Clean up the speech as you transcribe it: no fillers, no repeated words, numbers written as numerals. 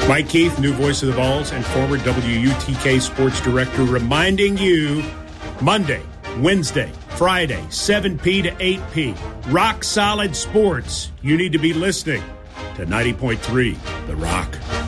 Mike Keith, new voice of the Vols and former WUTK sports director, reminding you Monday, Wednesday, Friday, 7P to 8P. Rock Solid Sports. You need to be listening to 90.3 The Rock.